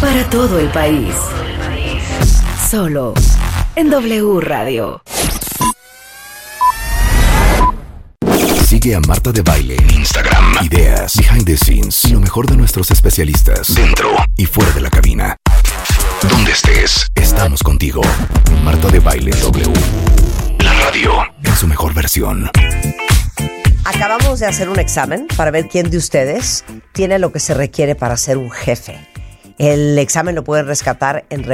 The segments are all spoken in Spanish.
para todo el país. Solo en W Radio. Sigue a Marta de Baile en Instagram. Ideas, behind the scenes y lo mejor de nuestros especialistas dentro y fuera de la cabina. Donde estés, estamos contigo. Marta de Baile W. La radio en su mejor versión. Acabamos de hacer un examen para ver quién de ustedes tiene lo que se requiere para ser un jefe. El examen lo pueden rescatar en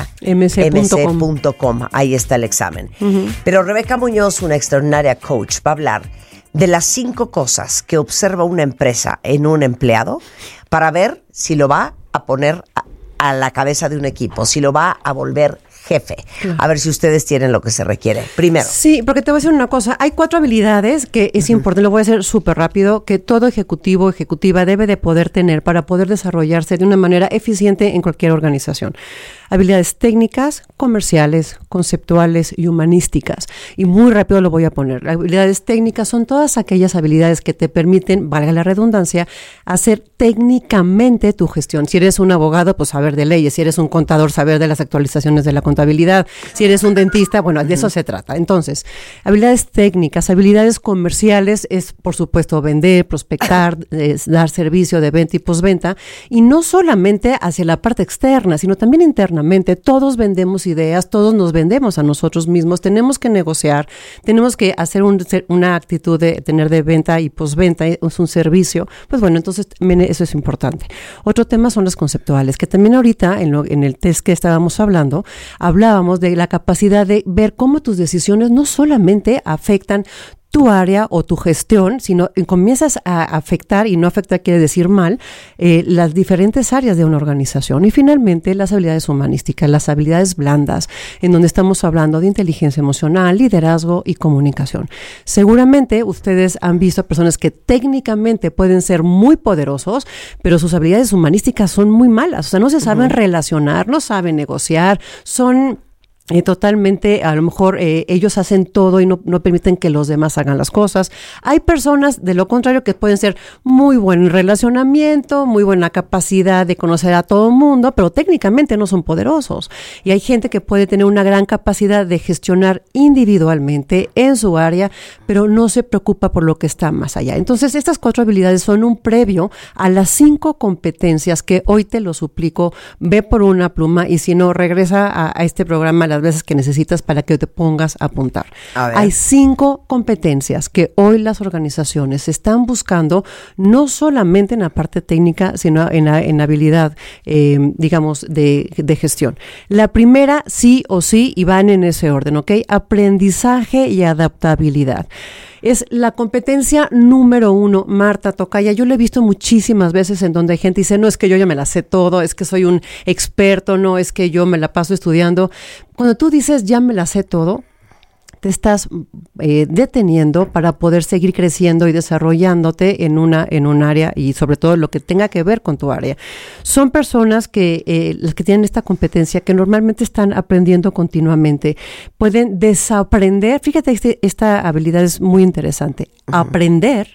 RebecaMC.com. Ahí está el examen. Pero Rebeca Muñoz, una extraordinaria coach, va a hablar de las 5 cosas que observa una empresa en un empleado para ver si lo va a poner a la cabeza de un equipo, si lo va a volver jefe. Claro. A ver si ustedes tienen lo que se requiere. Primero. Sí, porque te voy a decir una cosa. Hay 4 habilidades que es importante, lo voy a hacer súper rápido, que todo ejecutivo o ejecutiva debe de poder tener para poder desarrollarse de una manera eficiente en cualquier organización. Habilidades técnicas, comerciales, conceptuales y humanísticas. Y muy rápido lo voy a poner. Las habilidades técnicas son todas aquellas habilidades que te permiten, valga la redundancia, hacer técnicamente tu gestión. Si eres un abogado, pues saber de leyes. Si eres un contador, saber de las actualizaciones de la contabilidad. Si eres un dentista, bueno, de eso se trata. Entonces, habilidades técnicas, habilidades comerciales es, por supuesto, vender, prospectar, dar servicio de venta y postventa. Y no solamente hacia la parte externa, sino también internamente. Todos vendemos ideas, todos nos vendemos a nosotros mismos. Tenemos que negociar, tenemos que hacer una actitud de tener de venta y postventa, es un servicio. Pues bueno, entonces eso es importante. Otro tema son las conceptuales, que también ahorita en el test que estábamos hablando, hablábamos de la capacidad de ver cómo tus decisiones no solamente afectan tu área o tu gestión, sino comienzas a afectar, y no afectar quiere decir mal, las diferentes áreas de una organización. Y finalmente, las habilidades humanísticas, las habilidades blandas, en donde estamos hablando de inteligencia emocional, liderazgo y comunicación. Seguramente ustedes han visto a personas que técnicamente pueden ser muy poderosos, pero sus habilidades humanísticas son muy malas. O sea, no se saben relacionar, no saben negociar, son totalmente, a lo mejor ellos hacen todo y no permiten que los demás hagan las cosas. Hay personas de lo contrario que pueden ser muy buen relacionamiento, muy buena capacidad de conocer a todo el mundo, pero técnicamente no son poderosos. Y hay gente que puede tener una gran capacidad de gestionar individualmente en su área, pero no se preocupa por lo que está más allá. Entonces, estas 4 habilidades son un previo a las 5 competencias que hoy te lo suplico, ve por una pluma y si no, regresa a este programa las veces que necesitas para que te pongas a apuntar. Hay 5 competencias que hoy las organizaciones están buscando, no solamente en la parte técnica, sino en habilidad, digamos, de gestión. La primera, sí o sí, y van en ese orden, ¿ok? Aprendizaje y adaptabilidad. Es la competencia número 1, Marta Tocaya. Yo lo he visto muchísimas veces en donde hay gente dice, no, es que yo ya me la sé todo, es que soy un experto, no, es que yo me la paso estudiando. Cuando tú dices, ya me la sé todo, te estás deteniendo para poder seguir creciendo y desarrollándote en un área y sobre todo lo que tenga que ver con tu área. Son personas que las que tienen esta competencia que normalmente están aprendiendo continuamente. Pueden desaprender. Fíjate, esta habilidad es muy interesante. Aprender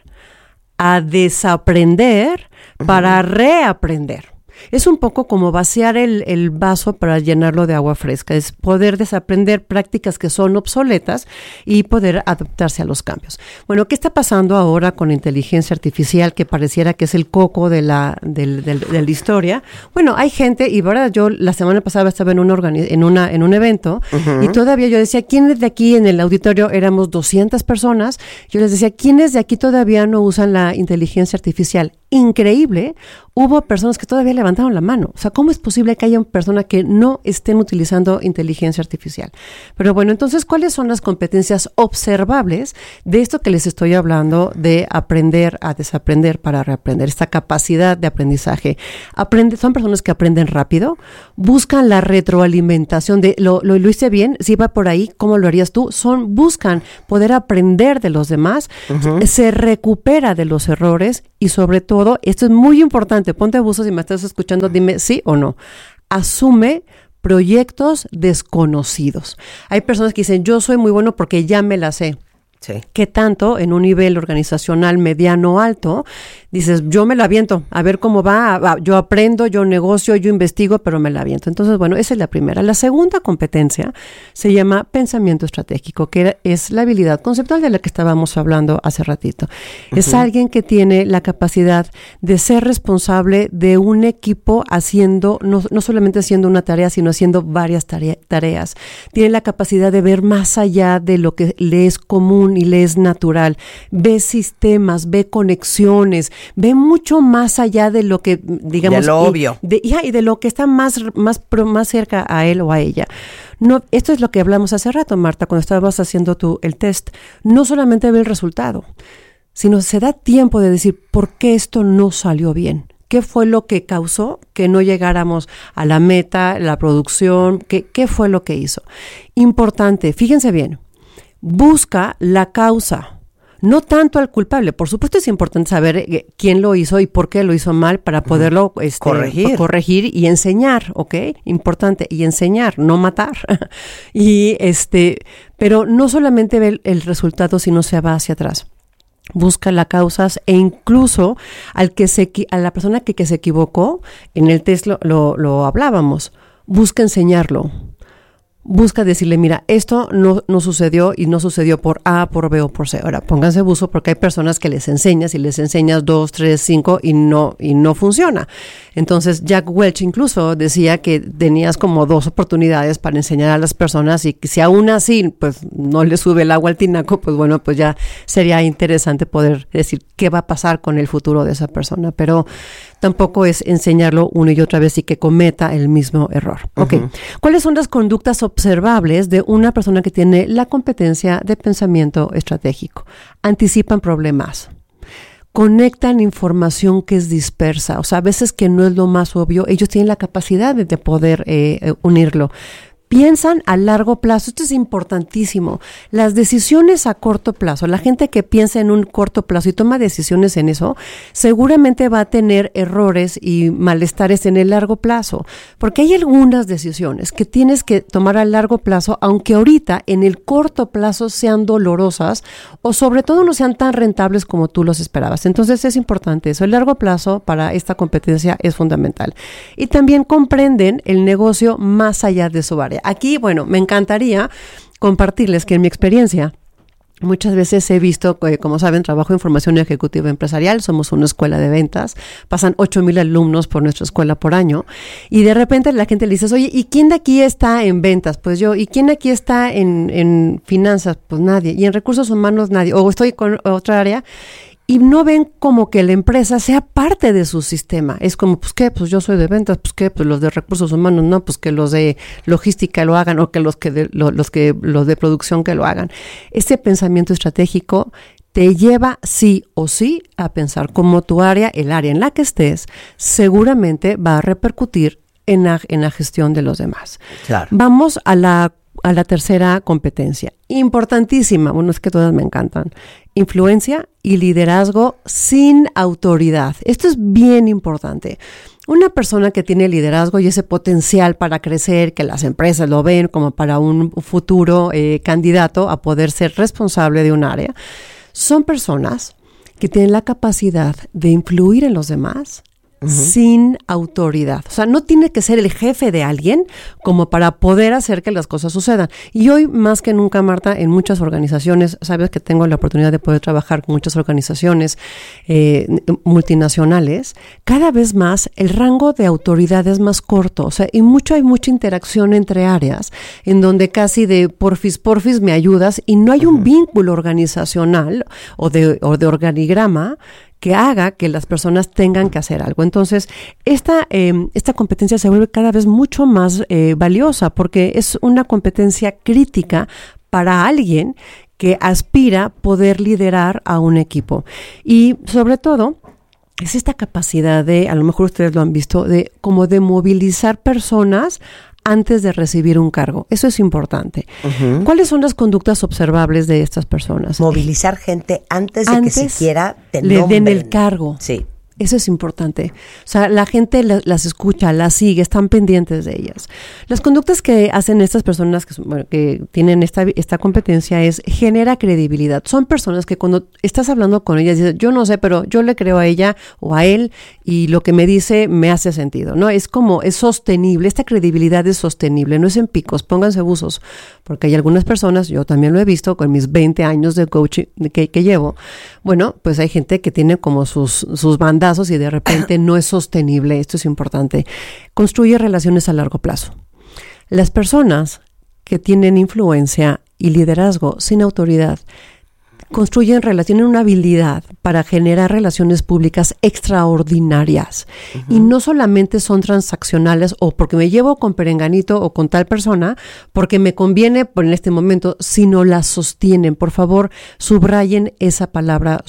a desaprender para reaprender. Es un poco como vaciar el vaso para llenarlo de agua fresca, es poder desaprender prácticas que son obsoletas y poder adaptarse a los cambios. Bueno, ¿qué está pasando ahora con inteligencia artificial que pareciera que es el coco de la historia? Bueno, hay gente, y verdad, yo la semana pasada estaba en un evento y todavía yo decía, ¿quiénes de aquí en el auditorio éramos 200 personas? Yo les decía, ¿quiénes de aquí todavía no usan la inteligencia artificial? Increíble, hubo personas que todavía levantaron la mano. O sea, ¿cómo es posible que haya personas que no estén utilizando inteligencia artificial? Pero bueno, entonces, ¿cuáles son las competencias observables de esto que les estoy hablando de aprender a desaprender para reaprender? Esta capacidad de aprendizaje. Son personas que aprenden rápido, buscan la retroalimentación de, ¿lo hice bien? Si va por ahí, ¿cómo lo harías tú? Buscan poder aprender de los demás, se recupera de los errores y sobre todo, esto es muy importante, ponte abuso si me estás escuchando, dime sí o no. Asume proyectos desconocidos. Hay personas que dicen, yo soy muy bueno porque ya me la sé. Sí. ¿Qué tanto en un nivel organizacional mediano alto dices, yo me la aviento, a ver cómo va, yo aprendo, yo negocio, yo investigo, pero me la aviento. Entonces, bueno, esa es la primera. La segunda competencia se llama pensamiento estratégico, que es la habilidad conceptual de la que estábamos hablando hace ratito. Es alguien que tiene la capacidad de ser responsable de un equipo haciendo, no solamente haciendo una tarea, sino haciendo varias tareas. Tiene la capacidad de ver más allá de lo que le es común y le es natural. Ve sistemas, ve conexiones, ve mucho más allá de lo que, digamos, de lo obvio. Y de lo que está más cerca a él o a ella. No, esto es lo que hablamos hace rato, Marta, cuando estabas haciendo el test. No solamente ve el resultado, sino se da tiempo de decir, ¿por qué esto no salió bien? ¿Qué fue lo que causó que no llegáramos a la meta, la producción? ¿Qué fue lo que hizo? Importante, fíjense bien, busca la causa. No tanto al culpable. Por supuesto es importante saber quién lo hizo y por qué lo hizo mal para poderlo corregir y enseñar, ¿ok? Importante, y enseñar, no matar. Pero no solamente ve el resultado, sino se va hacia atrás. Busca las causas e incluso a la persona que se equivocó, en el test lo hablábamos, busca enseñarlo. Busca decirle, mira, esto no sucedió y no sucedió por A, por B o por C. Ahora, pónganse buzo porque hay personas que les enseñas y les enseñas 2, 3, 5 y no funciona. Entonces, Jack Welch incluso decía que tenías como 2 oportunidades para enseñar a las personas y que si aún así, pues, no le sube el agua al tinaco, pues bueno, pues ya sería interesante poder decir qué va a pasar con el futuro de esa persona. Pero tampoco es enseñarlo una y otra vez y que cometa el mismo error. Okay. ¿Cuáles son las conductas observables de una persona que tiene la competencia de pensamiento estratégico? Anticipan problemas. Conectan información que es dispersa. O sea, a veces que no es lo más obvio, ellos tienen la capacidad de poder unirlo. Piensan a largo plazo. Esto es importantísimo. Las decisiones a corto plazo, la gente que piensa en un corto plazo y toma decisiones en eso, seguramente va a tener errores y malestares en el largo plazo. Porque hay algunas decisiones que tienes que tomar a largo plazo, aunque ahorita en el corto plazo sean dolorosas o sobre todo no sean tan rentables como tú los esperabas. Entonces es importante eso. El largo plazo para esta competencia es fundamental. Y también comprenden el negocio más allá de su área. Aquí, bueno, me encantaría compartirles que en mi experiencia muchas veces he visto, como saben, trabajo en formación ejecutiva empresarial, somos una escuela de ventas, pasan 8,000 alumnos por nuestra escuela por año y de repente la gente le dice, oye, ¿y quién de aquí está en ventas? Pues yo, ¿y quién de aquí está en finanzas? Pues nadie, y en recursos humanos nadie, o estoy con otra área. Y no ven como que la empresa sea parte de su sistema. Es como, pues, ¿qué? Pues yo soy de ventas, pues, ¿qué? Pues los de recursos humanos, no, pues que los de logística lo hagan o que los de producción que lo hagan. Ese pensamiento estratégico te lleva sí o sí a pensar como tu área, el área en la que estés, seguramente va a repercutir en la gestión de los demás. Claro. Vamos a la tercera competencia, importantísima, bueno, es que todas me encantan, influencia y liderazgo sin autoridad. Esto es bien importante. Una persona que tiene liderazgo y ese potencial para crecer, que las empresas lo ven como para un futuro candidato a poder ser responsable de un área, son personas que tienen la capacidad de influir en los demás sin autoridad. O sea, no tiene que ser el jefe de alguien como para poder hacer que las cosas sucedan. Y hoy, más que nunca, Marta, en muchas organizaciones, sabes que tengo la oportunidad de poder trabajar con muchas organizaciones multinacionales, cada vez más el rango de autoridad es más corto. O sea, hay mucha interacción entre áreas en donde casi de porfis me ayudas y no hay un vínculo organizacional o de organigrama que haga que las personas tengan que hacer algo. Entonces, esta competencia se vuelve cada vez mucho más valiosa porque es una competencia crítica para alguien que aspira a poder liderar a un equipo. Y sobre todo, es esta capacidad de, a lo mejor ustedes lo han visto, de movilizar personas antes de recibir un cargo. Eso es importante. ¿Cuáles son las conductas observables de estas personas? Movilizar gente antes de que siquiera te le den el cargo. Sí. Eso es importante. O sea, la gente las escucha, las sigue, están pendientes de ellas. Las conductas que hacen estas personas que tienen esta competencia genera credibilidad. Son personas que cuando estás hablando con ellas dices, yo no sé, pero yo le creo a ella o a él y lo que me dice me hace sentido, ¿no? Es sostenible. Esta credibilidad es sostenible, no es en picos. Pónganse buzos, porque hay algunas personas, yo también lo he visto con mis 20 años de coaching que llevo. Bueno, pues hay gente que tiene como sus bandazos y de repente no es sostenible. Esto es importante. Construye relaciones a largo plazo. Las personas que tienen influencia y liderazgo sin autoridad tienen una habilidad para generar relaciones públicas extraordinarias. Y no solamente son transaccionales o porque me llevo con perenganito o con tal persona, porque me conviene en este momento, sino las sostienen. Por favor, subrayen esa palabra,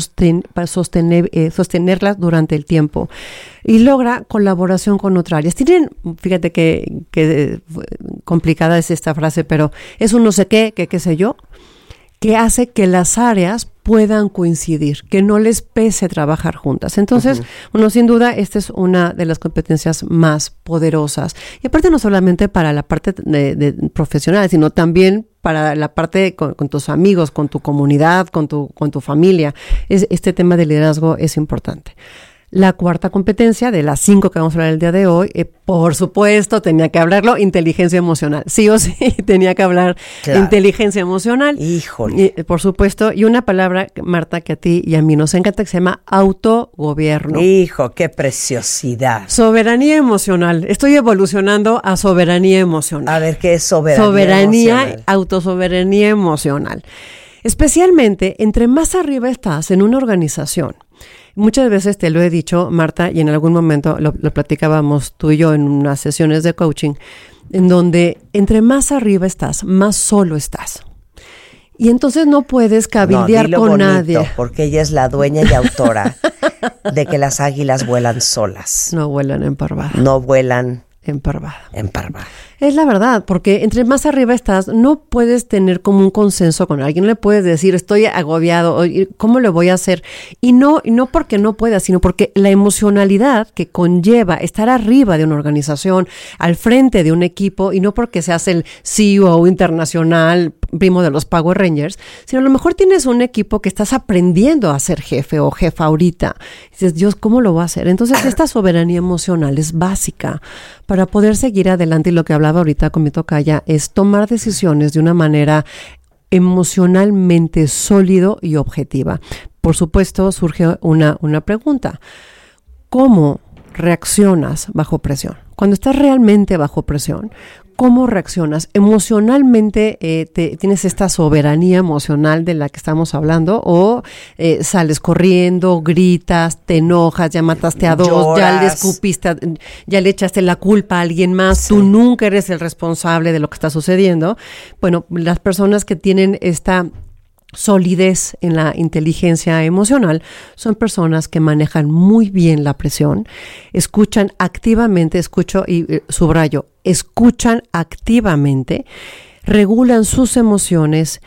sostenerlas durante el tiempo. Y logra colaboración con otras áreas. Fíjate que complicada es esta frase, pero es un no sé qué sé yo, que hace que las áreas puedan coincidir, que no les pese trabajar juntas. Entonces, sin duda, esta es una de las competencias más poderosas. Y aparte no solamente para la parte de profesional, sino también para la parte con tus amigos, con tu comunidad, con tu familia. Este tema de liderazgo es importante. La cuarta competencia de las 5 que vamos a hablar el día de hoy, por supuesto, tenía que hablarlo, inteligencia emocional. Sí o sí, tenía que hablar inteligencia emocional. Híjole. Por supuesto, y una palabra, Marta, que a ti y a mí nos encanta, que se llama autogobierno. Hijo, qué preciosidad. Soberanía emocional. Estoy evolucionando a soberanía emocional. A ver, ¿qué es soberanía emocional? Autosoberanía emocional. Especialmente, entre más arriba estás en una organización. Muchas veces te lo he dicho, Marta, y en algún momento lo platicábamos tú y yo en unas sesiones de coaching, en donde entre más arriba estás, más solo estás. Y entonces no puedes cabildear con bonito, nadie. Porque ella es la dueña y autora de que las águilas vuelan solas. No vuelan en parvada. No vuelan en parvada. En parvada. Es la verdad, porque entre más arriba estás, no puedes tener como un consenso con alguien, no le puedes decir, estoy agobiado, ¿cómo lo voy a hacer? Y no porque no puedas, sino porque la emocionalidad que conlleva estar arriba de una organización, al frente de un equipo, y no porque seas el CEO internacional, primo de los Power Rangers, sino a lo mejor tienes un equipo que estás aprendiendo a ser jefe o jefa ahorita. Y dices, Dios, ¿cómo lo voy a hacer? Entonces, esta soberanía emocional es básica para poder seguir adelante, y lo que hablaba ahorita con mi tocaya es tomar decisiones de una manera emocionalmente sólido y objetiva. Por supuesto, surge una pregunta. ¿Cómo reaccionas bajo presión? Cuando estás realmente bajo presión, ¿cómo reaccionas? ¿Emocionalmente tienes esta soberanía emocional de la que estamos hablando? ¿O sales corriendo, gritas, te enojas, ya mataste a dos, lloras, ya le escupiste, ya le echaste la culpa a alguien más? Sí. Tú nunca eres el responsable de lo que está sucediendo. Bueno, las personas que tienen esta solidez en la inteligencia emocional son personas que manejan muy bien la presión, escuchan activamente, subrayo, escuchan activamente, regulan sus emociones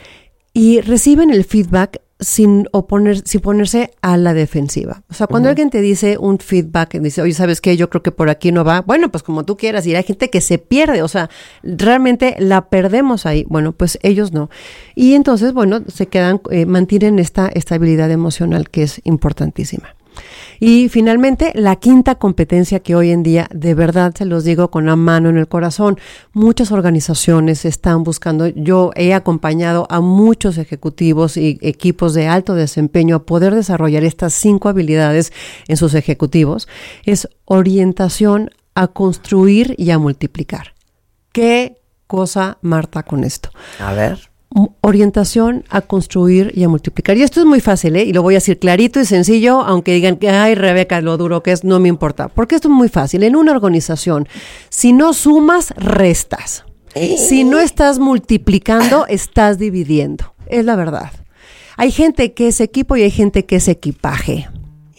y reciben el feedback sin ponerse a la defensiva. O sea, cuando alguien te dice un feedback, dice, oye, ¿sabes qué? Yo creo que por aquí no va. Bueno, pues como tú quieras. Y hay gente que se pierde, o sea, realmente la perdemos ahí. Bueno, pues ellos no. Y entonces, bueno, se quedan, mantienen esta estabilidad emocional que es importantísima. Y finalmente, la quinta competencia que hoy en día, de verdad se los digo con la mano en el corazón, muchas organizaciones están buscando, yo he acompañado a muchos ejecutivos y equipos de alto desempeño a poder desarrollar estas 5 habilidades en sus ejecutivos, es orientación a construir y a multiplicar. ¿Qué cosa, Marta, con esto? A ver. Orientación a construir y a multiplicar. Y esto es muy fácil, y lo voy a decir clarito y sencillo, aunque digan que, ay, Rebeca, lo duro que es, no me importa. Porque esto es muy fácil. En una organización, si no sumas, restas. Si no estás multiplicando, estás dividiendo. Es la verdad. Hay gente que es equipo y hay gente que es equipaje.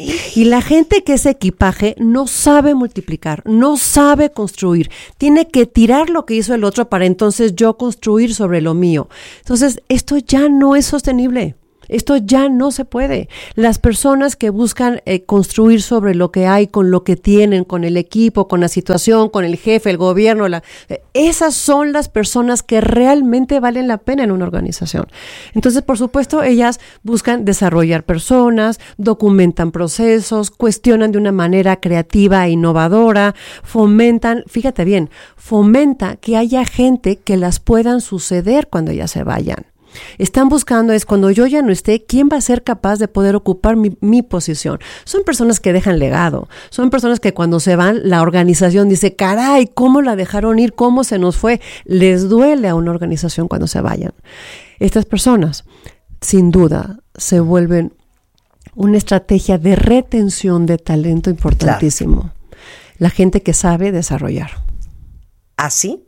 Y la gente que es equipaje no sabe multiplicar, no sabe construir. Tiene que tirar lo que hizo el otro para entonces yo construir sobre lo mío. Entonces, esto ya no es sostenible. Esto ya no se puede. Las personas que buscan construir sobre lo que hay, con lo que tienen, con el equipo, con la situación, con el jefe, el gobierno, esas son las personas que realmente valen la pena en una organización. Entonces, por supuesto, ellas buscan desarrollar personas, documentan procesos, cuestionan de una manera creativa e innovadora, fomenta que haya gente que las puedan suceder cuando ellas se vayan. Están buscando es cuando yo ya no esté, ¿quién va a ser capaz de poder ocupar mi posición? Son personas que dejan legado, son personas que cuando se van, la organización dice, caray, ¿cómo la dejaron ir? ¿Cómo se nos fue? Les duele a una organización cuando se vayan. Estas personas, sin duda, se vuelven una estrategia de retención de talento importantísimo. Claro. La gente que sabe desarrollar. Así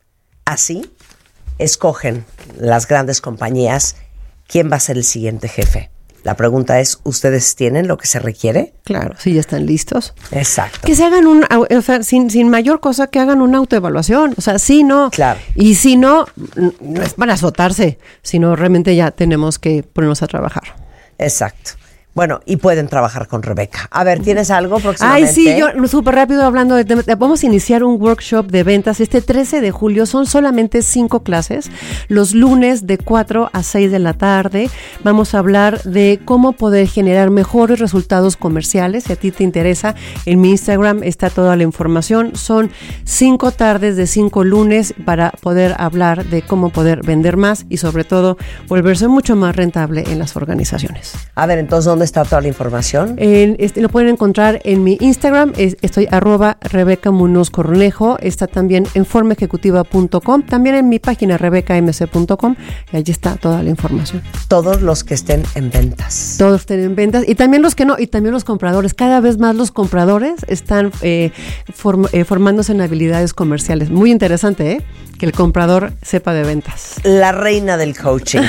escogen las grandes compañías quién va a ser el siguiente jefe. La pregunta es, ¿ustedes tienen lo que se requiere? Claro, sí, ya están listos. Exacto. Que se hagan sin mayor cosa, que hagan una autoevaluación. O sea, sí, no. Claro. Y si no, no es para azotarse, sino realmente ya tenemos que ponernos a trabajar. Exacto. Bueno, y pueden trabajar con Rebeca. A ver, ¿tienes algo próximamente? Ay, sí, yo súper rápido hablando vamos a iniciar un workshop de ventas este 13 de julio. Son solamente 5 clases, los lunes de 4 a 6 de la tarde. Vamos a hablar de cómo poder generar mejores resultados comerciales. Si a ti te interesa, en mi Instagram está toda la información. Son 5 tardes de 5 lunes para poder hablar de cómo poder vender más y sobre todo volverse mucho más rentable en las organizaciones. A ver, entonces, ¿dónde está toda la información? Lo pueden encontrar en mi Instagram, estoy @Rebeca Munoz Cornejo, está también en formaejecutiva.com, también en mi página rebecamc.com, y allí está toda la información. Todos los que estén en ventas. Todos estén en ventas, y también los que no, y también los compradores. Cada vez más los compradores están formándose en habilidades comerciales. Muy interesante, que el comprador sepa de ventas. La reina del coaching,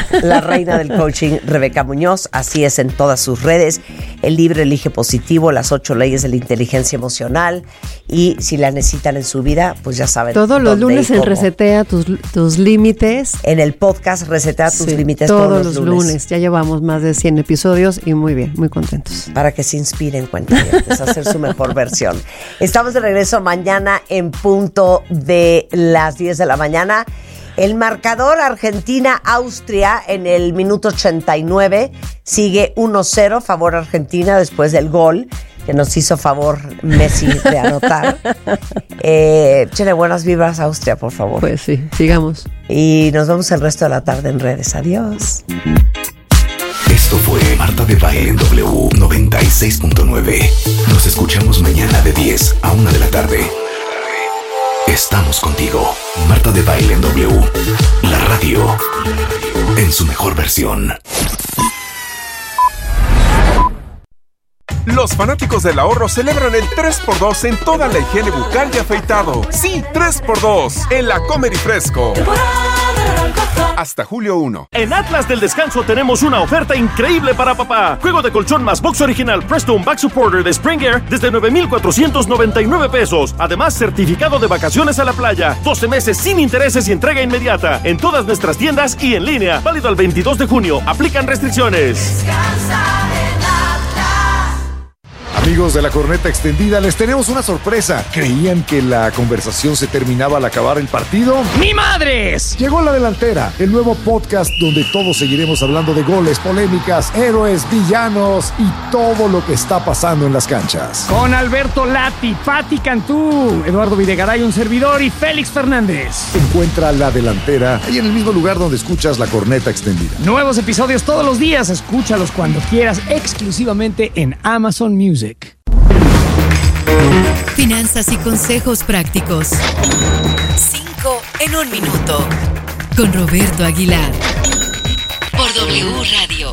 Rebeca Munoz, así es en todas sus redes. El libro Elige Positivo, las 8 leyes de la inteligencia emocional, y si la necesitan en su vida, pues ya saben. Todos los lunes en Resetea tus límites. En el podcast Resetea tus límites todos los lunes. Ya llevamos más de 100 episodios y muy bien, muy contentos. Para que se inspiren, cuentavientes, a hacer su mejor versión. Estamos de regreso mañana en punto de las 10 de la mañana. El marcador Argentina-Austria en el minuto 89 sigue 1-0 favor Argentina después del gol que nos hizo favor Messi de anotar. Échale buenas vibras a Austria, por favor. Pues sí, sigamos. Y nos vemos el resto de la tarde en redes. Adiós. Esto fue Marta de Baile en W 96.9. Nos escuchamos mañana de 10 a 1 de la tarde. Estamos contigo. Marta de Baile en W. La radio en su mejor versión. Los fanáticos del ahorro celebran el 3x2 en toda la higiene bucal y afeitado. Sí, 3x2 en la Comer y Fresco. Hasta julio 1. En Atlas del Descanso tenemos una oferta increíble para papá. Juego de colchón más box original Preston Back Supporter de Spring Air desde 9,499 pesos. Además, certificado de vacaciones a la playa. 12 meses sin intereses y entrega inmediata. En todas nuestras tiendas y en línea. Válido al 22 de junio. Aplican restricciones. Descansa en Atlas. Amigos de la Corneta Extendida, les tenemos una sorpresa. ¿Creían que la conversación se terminaba al acabar el partido? ¡Ni madres! Llegó La Delantera, el nuevo podcast donde todos seguiremos hablando de goles, polémicas, héroes, villanos y todo lo que está pasando en las canchas. Con Alberto Lati, Pati Cantú, Eduardo Videgaray, un servidor, y Félix Fernández. Encuentra La Delantera ahí en el mismo lugar donde escuchas La Corneta Extendida. Nuevos episodios todos los días. Escúchalos cuando quieras, exclusivamente en Amazon Music. Finanzas y consejos prácticos. 5 en 1 minuto. Con Roberto Aguilar. Por W Radio.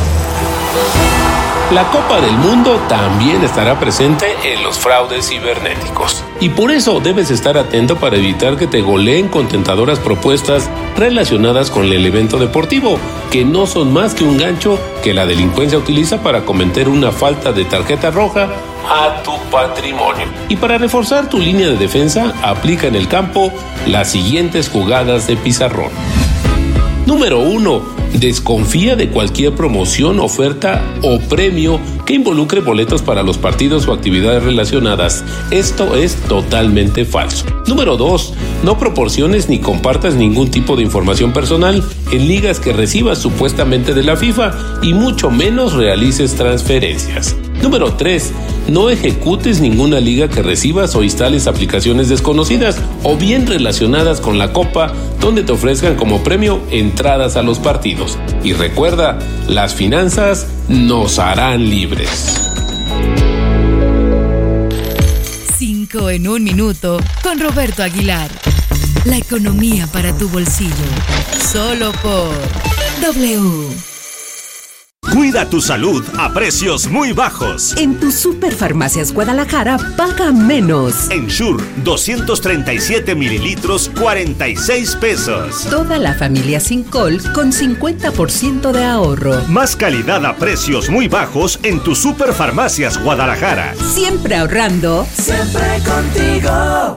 La Copa del Mundo también estará presente en los fraudes cibernéticos. Y por eso debes estar atento para evitar que te goleen con tentadoras propuestas relacionadas con el evento deportivo, que no son más que un gancho que la delincuencia utiliza para cometer una falta de tarjeta roja a tu patrimonio. Y para reforzar tu línea de defensa, aplica en el campo las siguientes jugadas de pizarrón. Número 1. Desconfía de cualquier promoción, oferta o premio que involucre boletos para los partidos o actividades relacionadas. Esto es totalmente falso. Número 2. No proporciones ni compartas ningún tipo de información personal en ligas que recibas supuestamente de la FIFA y mucho menos realices transferencias. Número 3. No ejecutes ninguna liga que recibas o instales aplicaciones desconocidas o bien relacionadas con la Copa donde te ofrezcan como premio entradas a los partidos. Y recuerda, las finanzas nos harán libres. 5 en un minuto con Roberto Aguilar. La economía para tu bolsillo. Solo por W. Cuida tu salud a precios muy bajos. En tu Superfarmacias Guadalajara, paga menos. Ensure, 237 mililitros, 46 pesos. Toda la familia Sincol con 50% de ahorro. Más calidad a precios muy bajos en tu Superfarmacias Guadalajara. Siempre ahorrando. Siempre contigo.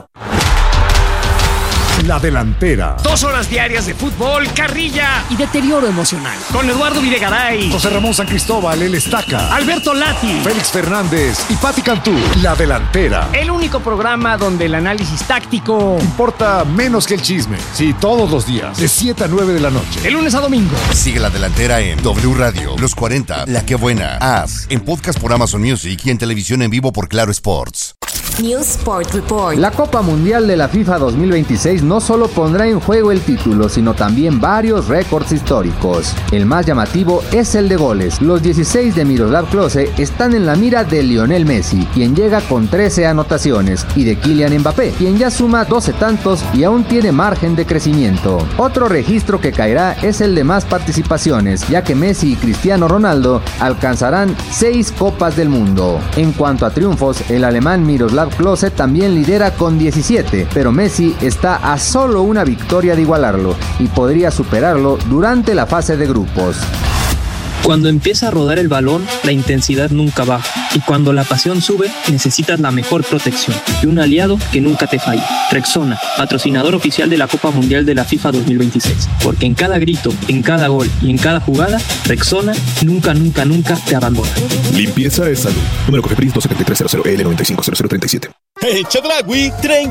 La Delantera. 2 horas diarias de fútbol, carrilla y deterioro emocional. Con Eduardo Videgaray, José Ramón San Cristóbal, el Estaca, Alberto Lati, Félix Fernández y Pati Cantú. La Delantera. El único programa donde el análisis táctico importa menos que el chisme. Sí, todos los días, de 7 a 9 de la noche. De lunes a domingo. Sigue La Delantera en W Radio, Los 40, La Que Buena, As, en podcast por Amazon Music y en televisión en vivo por Claro Sports. News Sport Report. La Copa Mundial de la FIFA 2026 no solo pondrá en juego el título, sino también varios récords históricos. El más llamativo es el de goles. Los 16 de Miroslav Klose están en la mira de Lionel Messi, quien llega con 13 anotaciones, y de Kylian Mbappé, quien ya suma 12 tantos y aún tiene margen de crecimiento. Otro registro que caerá es el de más participaciones, ya que Messi y Cristiano Ronaldo alcanzarán 6 Copas del Mundo. En cuanto a triunfos, el alemán Miroslav Klose también lidera con 17, pero Messi está a solo una victoria de igualarlo y podría superarlo durante la fase de grupos. Cuando empieza a rodar el balón, la intensidad nunca baja. Y cuando la pasión sube, necesitas la mejor protección y un aliado que nunca te falle. Rexona, patrocinador oficial de la Copa Mundial de la FIFA 2026. Porque en cada grito, en cada gol y en cada jugada, Rexona nunca, nunca, nunca te abandona. Limpieza es salud. Número COFEPRIS 27300L950037. En Chedraui,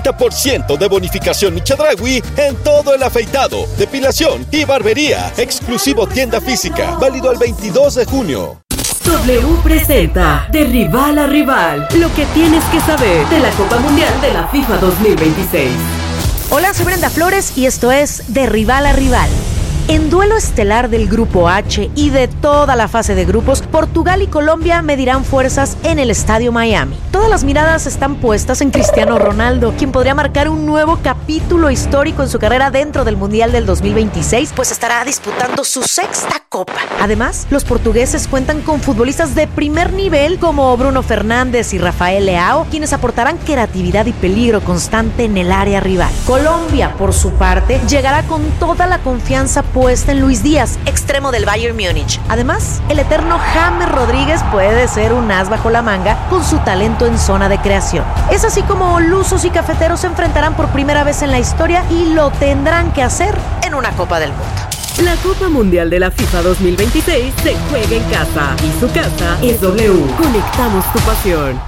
30% de bonificación Chedraui en todo el afeitado, depilación y barbería. Exclusivo tienda física, válido al 22 de junio. W presenta De Rival a Rival, lo que tienes que saber de la Copa Mundial de la FIFA 2026. Hola, soy Brenda Flores y esto es De Rival a Rival. En duelo estelar del Grupo H y de toda la fase de grupos, Portugal y Colombia medirán fuerzas en el Estadio Miami. Todas las miradas están puestas en Cristiano Ronaldo, quien podría marcar un nuevo capítulo histórico en su carrera dentro del Mundial del 2026, pues estará disputando su 6ª Copa. Además, los portugueses cuentan con futbolistas de primer nivel como Bruno Fernández y Rafael Leao, quienes aportarán creatividad y peligro constante en el área rival. Colombia, por su parte, llegará con toda la confianza puesta en Luis Díaz, extremo del Bayern Múnich. Además, el eterno James Rodríguez puede ser un as bajo la manga con su talento en zona de creación. Es así como lusos y cafeteros se enfrentarán por primera vez en la historia y lo tendrán que hacer en una Copa del Mundo. La Copa Mundial de la FIFA 2026 se juega en casa y su casa es W. Conectamos tu pasión.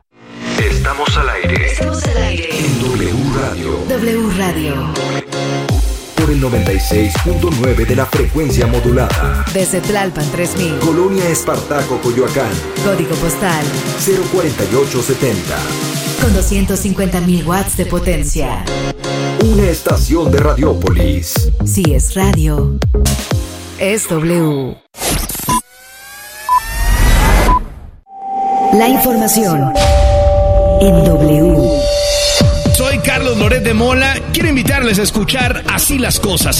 Estamos al aire. Estamos al aire. En W Radio. W Radio. Por el 96.9 de la frecuencia modulada. Desde Tlalpan 3000. Colonia Espartaco, Coyoacán. Código postal 04870. Con 250.000 watts de potencia. Una estación de Radiópolis. Si es radio, es W. La información en W. Soy Carlos Loret de Mola. Quiero invitarles a escuchar Así las Cosas.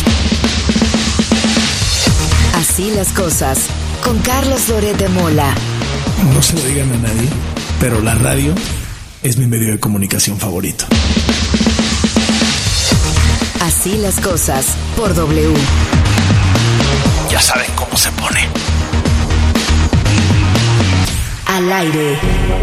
Así las cosas, con Carlos Loret de Mola. No se lo digan a nadie, pero la radio es mi medio de comunicación favorito. Así las cosas, por W. Ya saben cómo se pone. Al aire.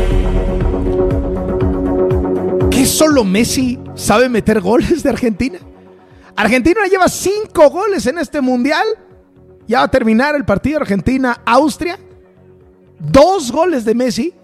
¿Qué solo Messi sabe meter goles de Argentina? Argentina lleva 5 goles en este mundial Ya va a terminar el partido Argentina-Austria. 2 goles de Messi.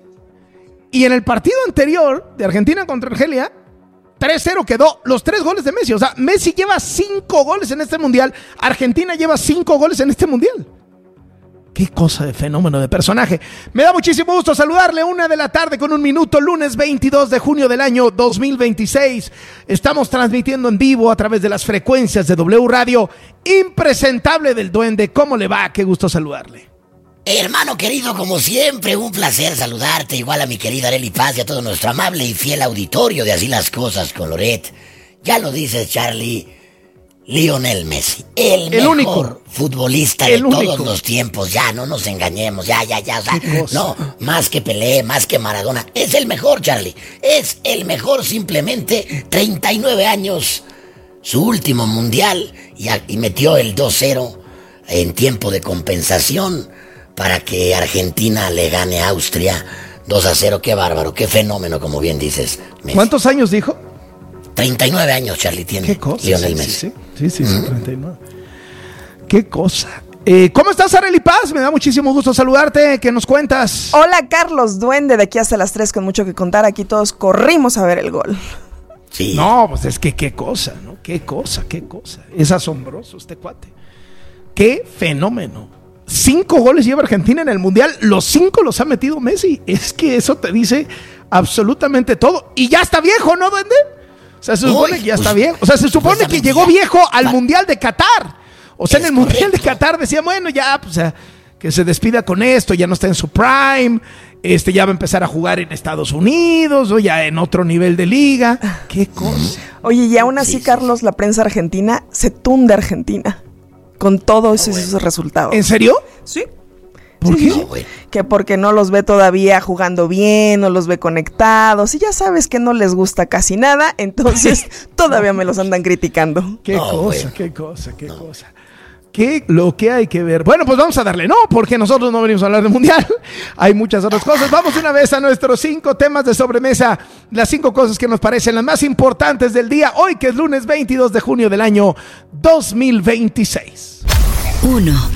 Y en el partido anterior de Argentina contra Argelia, 3-0 quedó los 3 goles de Messi. O sea, Messi lleva 5 goles en este mundial. Argentina lleva 5 goles en este mundial. Qué cosa de fenómeno de personaje. Me da muchísimo gusto saludarle. 1:00 con 1 minuto, lunes 22 de junio del año 2026. Estamos transmitiendo en vivo a través de las frecuencias de W Radio. Impresentable del Duende. ¿Cómo le va? Qué gusto saludarle. Hermano querido, como siempre, un placer saludarte. Igual a mi querida Arely Paz y a todo nuestro amable y fiel auditorio de Así las Cosas con Loret. Ya lo dices, Charlie. Lionel Messi, el mejor único futbolista de todos los tiempos. Ya, no nos engañemos, ya. O sea, no, más que Pelé, más que Maradona. Es el mejor, Charlie. Es el mejor, simplemente. 39 años, su último mundial, y metió el 2-0 en tiempo de compensación para que Argentina le gane a Austria 2-0. Qué bárbaro, qué fenómeno, como bien dices, Messi. ¿Cuántos años dijo? 39 años, Charlie, tiene. ¿Qué cosa? Lionel Messi. Sí, 39. ¿Qué cosa? ¿Cómo estás, Arely Paz? Me da muchísimo gusto saludarte. ¿Qué nos cuentas? Hola, Carlos Duende, de aquí hasta las 3 con mucho que contar. Aquí todos corrimos a ver el gol. Sí. No, pues es que qué cosa, ¿no? Qué cosa. Es asombroso este cuate. Qué fenómeno. 5 goles lleva Argentina en el Mundial. Los 5 los ha metido Messi. Es que eso te dice absolutamente todo. Y ya está viejo, ¿no, Duende? O sea, se supone que ya está bien. O sea, se supone que llegó viejo al Mundial de Qatar. O sea, en el Mundial de Qatar decía, bueno, ya, pues, que se despida con esto, ya no está en su prime, ya va a empezar a jugar en Estados Unidos, o ya en otro nivel de liga. Qué cosa. Oye, y aún así, Carlos, la prensa argentina se tunde a Argentina con todos esos resultados. ¿En serio? Sí. ¿Por qué? No, que porque no los ve todavía jugando bien, no los ve conectados, y ya sabes que no les gusta casi nada, entonces todavía me los andan criticando. Qué cosa. ¿Qué lo que hay que ver? Bueno, pues vamos a darle, porque nosotros no venimos a hablar del Mundial. Hay muchas otras cosas. Vamos una vez a nuestros 5 temas de sobremesa. Las 5 cosas que nos parecen las más importantes del día. Hoy, que es lunes 22 de junio del año 2026. 1.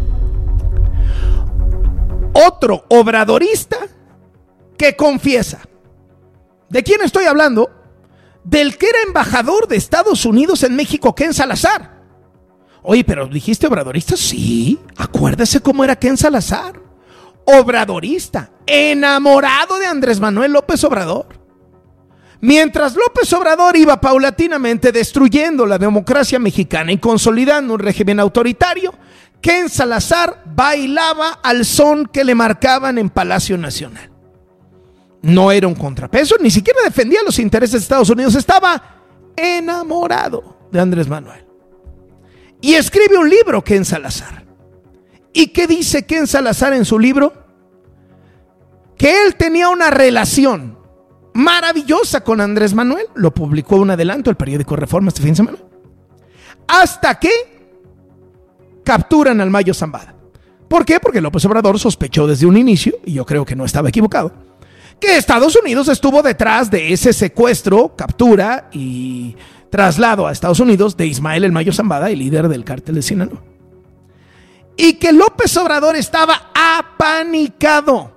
Otro obradorista que confiesa. ¿De quién estoy hablando? Del que era embajador de Estados Unidos en México, Ken Salazar. Oye, pero ¿dijiste obradorista? Sí, acuérdese cómo era Ken Salazar. Obradorista, enamorado de Andrés Manuel López Obrador. Mientras López Obrador iba paulatinamente destruyendo la democracia mexicana y consolidando un régimen autoritario, Ken Salazar bailaba al son que le marcaban en Palacio Nacional. No era un contrapeso, ni siquiera defendía los intereses de Estados Unidos, estaba enamorado de Andrés Manuel. Y escribe un libro, Ken Salazar. ¿Y qué dice Ken Salazar en su libro? Que él tenía una relación maravillosa con Andrés Manuel. Lo publicó un adelanto, el periódico Reforma, este fin de semana. Hasta que capturan al Mayo Zambada. ¿Por qué? Porque López Obrador sospechó desde un inicio, y yo creo que no estaba equivocado, que Estados Unidos estuvo detrás de ese secuestro, captura y traslado a Estados Unidos de Ismael El Mayo Zambada, el líder del cártel de Sinaloa. Y que López Obrador estaba apanicado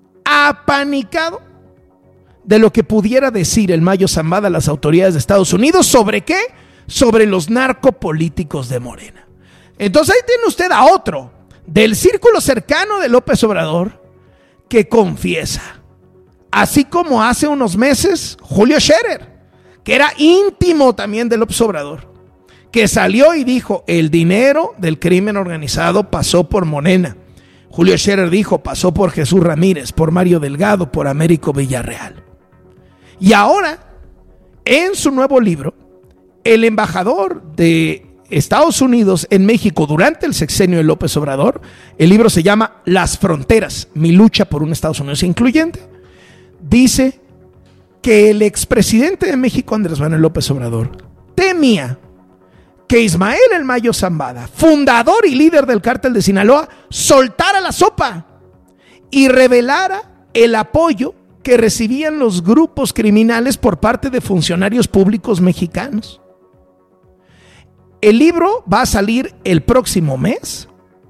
de lo que pudiera decir el Mayo Zambada a las autoridades de Estados Unidos. ¿Sobre qué? Sobre los narcopolíticos de Morena. Entonces ahí tiene usted a otro del círculo cercano de López Obrador que confiesa, así como hace unos meses Julio Scherer, que era íntimo también de López Obrador, que salió y dijo: el dinero del crimen organizado pasó por Morena. Julio Scherer dijo: pasó por Jesús Ramírez, por Mario Delgado, por Américo Villarreal. Y ahora, en su nuevo libro, el embajador de Estados Unidos en México durante el sexenio de López Obrador, el libro se llama Las Fronteras, mi lucha por un Estados Unidos incluyente, dice que el expresidente de México, Andrés Manuel López Obrador, temía que Ismael El Mayo Zambada, fundador y líder del cártel de Sinaloa, soltara la sopa y revelara el apoyo que recibían los grupos criminales por parte de funcionarios públicos mexicanos. El libro va a salir el próximo mes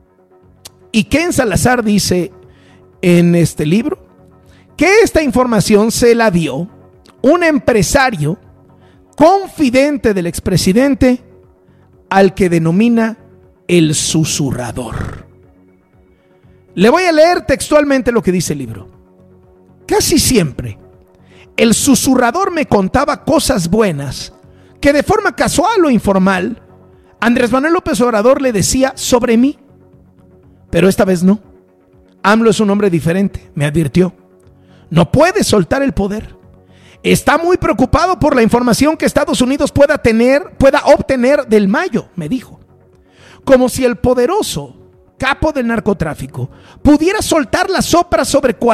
Y Ken Salazar dice en este libro que esta información se la dio un empresario confidente del expresidente al que denomina el susurrador. Le voy a leer textualmente lo que dice el libro. Casi siempre, el susurrador me contaba cosas buenas que de forma casual o informal, Andrés Manuel López Obrador le decía sobre mí. Pero esta vez no. AMLO es un hombre diferente, me advirtió. No puede soltar el poder. Está muy preocupado por la información que Estados Unidos pueda obtener del Mayo, me dijo. Como si el poderoso capo del narcotráfico pudiera soltar la sopra sobre